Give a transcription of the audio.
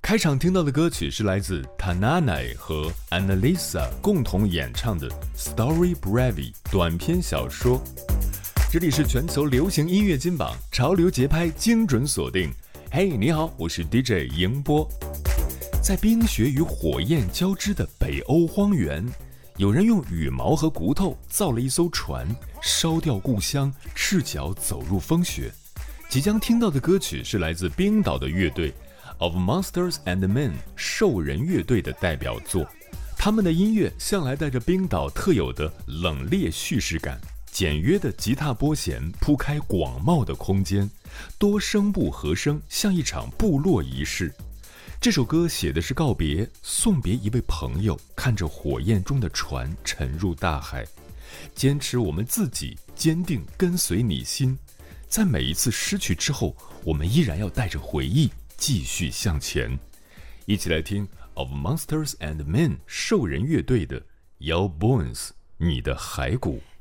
开场听到的歌曲是来自 Tananai 和 Annalisa 共同演唱的 Story Brevi 短篇小说。这里是全球流行音乐金榜，潮流节拍精准锁定。嘿，你好，我是 DJ 迎波。在冰雪与火焰交织的北欧荒原，有人用羽毛和骨头造了一艘船，烧掉故乡，赤脚走入风雪。即将听到的歌曲是来自冰岛的乐队 Of Monsters and Men 兽人乐队的代表作。他们的音乐向来带着冰岛特有的冷冽叙事感，简约的吉他拨弦铺开广袤的空间，多声部和声像一场部落仪式。这首歌写的是告别，送别一位朋友，看着火焰中的船沉入大海，坚持我们自己，坚定跟随你心。在每一次失去之后，我们依然要带着回忆继续向前。一起来听 Of Monsters and Men 兽人乐队的 Your Bones 你的骸骨。